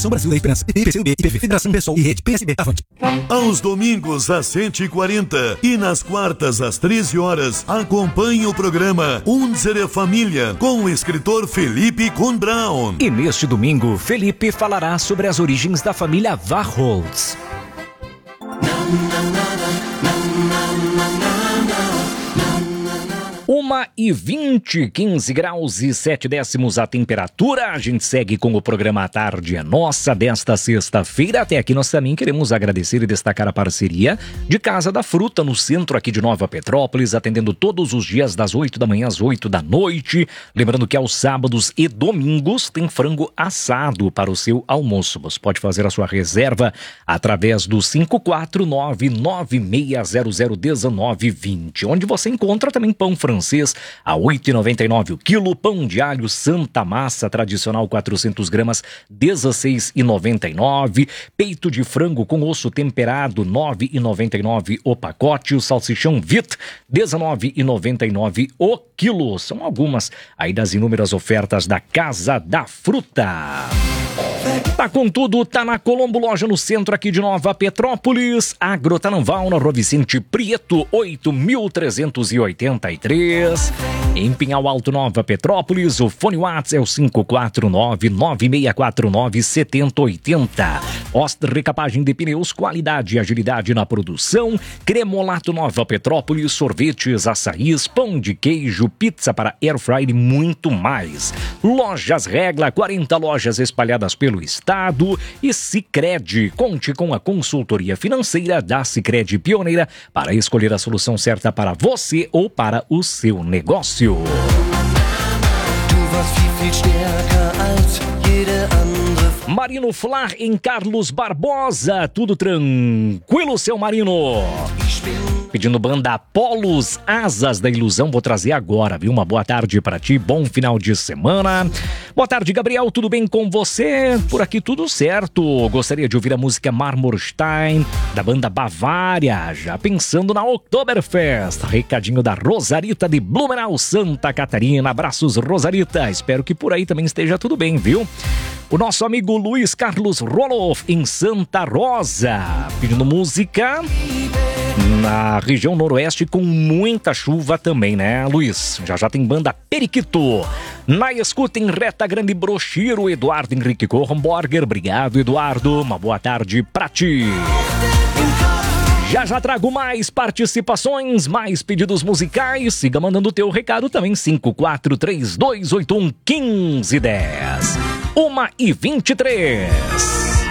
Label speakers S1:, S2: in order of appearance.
S1: São Brasil da Esperança, IPCUB, IPV, Federação Pessoal e Rede PSB. Avante.
S2: Aos domingos às 140 e nas quartas às 13 horas, acompanhe o programa Unsere Família com o escritor Felipe Kuhn-Braun.
S3: E neste domingo, Felipe falará sobre as origens da família Warholz. 1h20, 15 graus e 7 décimos a temperatura. A gente segue com o programa A Tarde é Nossa desta sexta-feira. Até aqui nós também queremos agradecer e destacar a parceria de Casa da Fruta, no centro aqui de Nova Petrópolis, atendendo todos os dias das 8 da manhã às 8 da noite. Lembrando que aos sábados e domingos tem frango assado para o seu almoço. Você pode fazer a sua reserva através do 549-9600-1920, onde você encontra também pão francês a R$ 8,99 o quilo, pão de alho Santa Massa tradicional 400 gramas, R$ 16,99, peito de frango com osso temperado, R$ 9,99 o pacote, o salsichão Vit, R$ 19,99 o quilo. São algumas aí das inúmeras ofertas da Casa da Fruta. Tá com tudo, tá na Colombo, loja no centro aqui de Nova Petrópolis. Agrotananval, na Rua Vicente Prieto, 8.383. Em Pinhal Alto, Nova Petrópolis, o fone WhatsApp é o 549-9649-7080. Oster Recapagem de Pneus, qualidade e agilidade na produção. Cremolato Nova Petrópolis, sorvetes, açaís, pão de queijo, pizza para airfryer e muito mais. Lojas Regla, 40 lojas espalhadas pelo estado. E Sicredi, conte com a consultoria financeira da Sicredi Pioneira para escolher a solução certa para você ou para o seu negócio. Marino Flar em Carlos Barbosa, tudo tranquilo, seu Marino? Pedindo banda Apolos, Asas da Ilusão, vou trazer agora, viu? Uma boa tarde pra ti, bom final de semana. Boa tarde, Gabriel, tudo bem com você? Por aqui tudo certo. Gostaria de ouvir a música Marmorstein, da banda Bavária, já pensando na Oktoberfest. Recadinho da Rosarita de Blumenau, Santa Catarina. Abraços, Rosarita. Espero que por aí também esteja tudo bem, viu? O nosso amigo Luiz Carlos Roloff, em Santa Rosa, pedindo música na região noroeste com muita chuva também, né, Luiz? Já tem banda Periquito. Na escuta em Reta Grande Brochiro, Eduardo Henrique Kornborger. Obrigado, Eduardo. Uma boa tarde pra ti. Já trago mais participações, mais pedidos musicais. Siga mandando o teu recado também, 5432811510. 1h23.